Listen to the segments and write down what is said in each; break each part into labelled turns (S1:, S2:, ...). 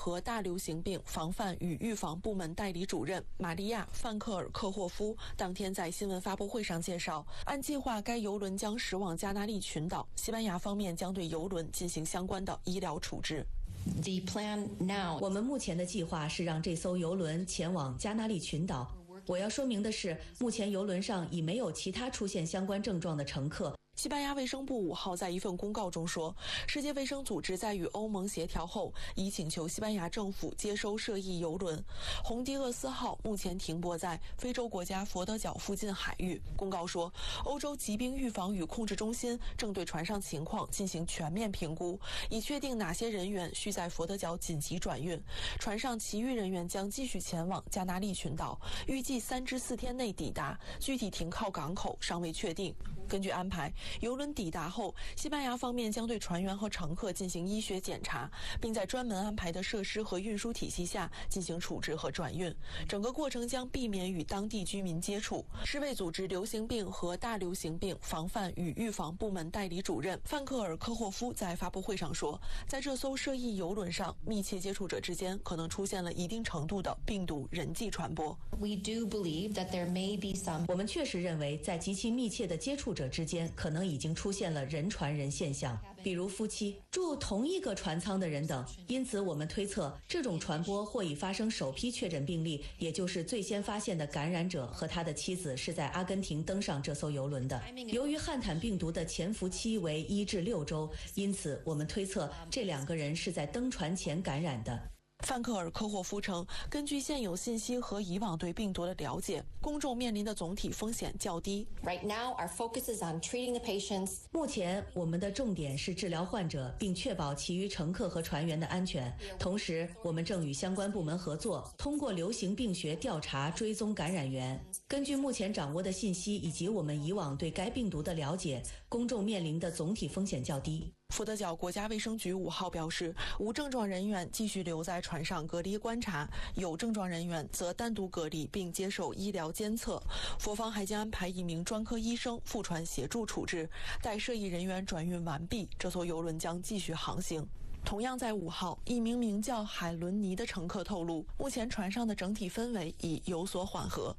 S1: 和大流行病防范与预防部门代理主任玛利亚·范克尔科霍夫当天在新闻发布会上介绍，按计划该邮轮将驶往加那利群岛，西班牙方面将对邮轮进行相关的医疗处置。
S2: 我们目前的计划是让这艘邮轮前往加那利群岛。我要说明的是，目前邮轮上已没有其他出现相关症状的乘客。
S1: 西班牙卫生部5号在一份公告中说，世界卫生组织在与欧盟协调后，已请求西班牙政府接收涉疫邮轮红迪厄斯号，目前停泊在非洲国家佛得角附近海域。公告说，欧洲疾病预防与控制中心正对船上情况进行全面评估，以确定哪些人员需在佛得角紧急转运。船上其余人员将继续前往加那利群岛，预计3至4天内抵达，具体停靠港口尚未确定。根据安排，邮轮抵达后，西班牙方面将对船员和乘客进行医学检查，并在专门安排的设施和运输体系下进行处置和转运。整个过程将避免与当地居民接触。世卫组织流行病和大流行病防范与预防部门代理主任范克尔科霍夫在发布会上说，在这艘涉疫邮轮上，密切接触者之间可能出现了一定程度的病毒人际传播。
S2: 我们确实认为，在极其密切的接触者之间可能已经出现了人传人现象，比如夫妻、住同一个船舱的人等。因此我们推测，这种传播或已发生首批确诊病例，也就是最先发现的感染者和他的妻子是在阿根廷登上这艘邮轮的。由于汉坦病毒的潜伏期为1至6周，因此我们推测这2个人是在登船前感染的。
S1: 范克尔科霍夫称，根据现有信息和以往对病毒的了解，公众面临的总体风险较低。
S2: 目前我们的重点是治疗患者，并确保其余乘客和船员的安全。同时，我们正与相关部门合作，通过流行病学调查追踪感染源。根据目前掌握的信息以及我们以往对该病毒的了解，公众面临的总体风险较低。
S1: 佛得角国家卫生局5号表示，无症状人员继续留在船上隔离观察，有症状人员则单独隔离并接受医疗监测。佛方还将安排1名专科医生赴船协助处置。待涉疫人员转运完毕，这艘邮轮将继续航行。同样在5号，一名名叫海伦尼的乘客透露，目前船上的整体氛围已有所缓和。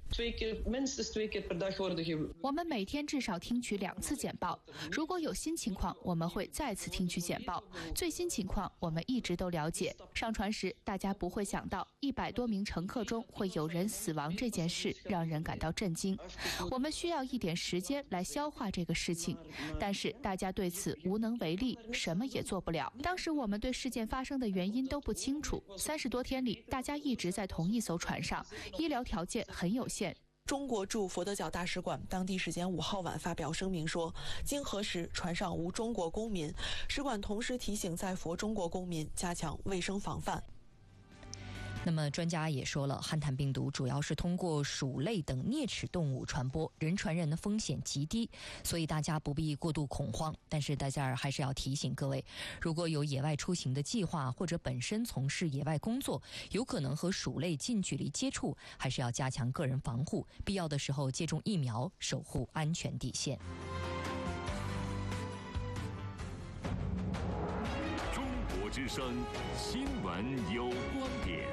S3: 我们每天至少听取2次简报，如果有新情况，我们会再次听取简报。最新情况我们一直都了解。上船时，大家不会想到100多名乘客中会有人死亡这件事，让人感到震惊。我们需要一点时间来消化这个事情，但是大家对此无能为力，什么也做不了。当时我们对事件发生的原因都不清楚。30多天里，大家一直在同一艘船上，医疗条件很有限。
S1: 中国驻佛得角大使馆当地时间5号晚发表声明说，经核实，船上无中国公民。使馆同时提醒在佛中国公民加强卫生防范。
S4: 那么专家也说了，汉坦病毒主要是通过鼠类等啮齿动物传播，人传人的风险极低，所以大家不必过度恐慌。但是大家还是要提醒各位，如果有野外出行的计划，或者本身从事野外工作，有可能和鼠类近距离接触，还是要加强个人防护，必要的时候接种疫苗，守护安全底线。
S5: 中国之声新闻有观点。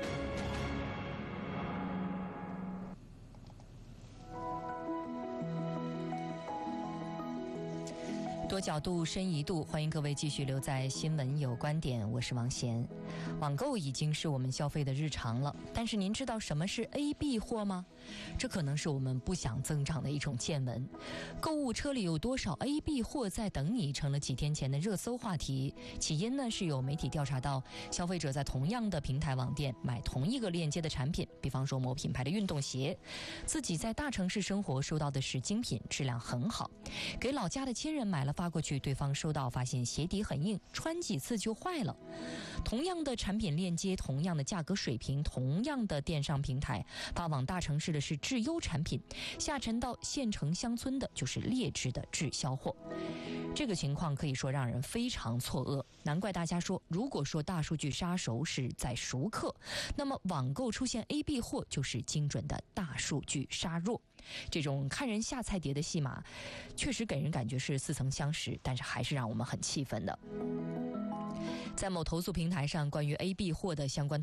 S4: 多角度深一度，欢迎各位继续留在新闻有观点，我是王贤。网购已经是我们消费的日常了，但是您知道什么是 AB 货吗？这可能是我们不想增长的一种见闻。购物车里有多少 AB 货在等你，成了几天前的热搜话题。起因呢，是有媒体调查到，消费者在同样的平台网店买同一个链接的产品，比方说某品牌的运动鞋，自己在大城市生活收到的是精品，质量很好，给老家的亲人买了发过去，对方收到发现鞋底很硬，穿几次就坏了。同样的产品链接，同样的价格水平，同样的电商平台，发往大城市的是质优产品，下沉到县城乡村的就是劣质的滞销货。这个情况可以说让人非常错愕，难怪大家说，如果说大数据杀熟是在熟客，那么网购出现 AB 货就是精准的大数据杀弱。这种看人下菜碟的戏码确实给人感觉是似曾相识，但是还是让我们很气愤的。在某投诉平台上，关于 AB 货的相关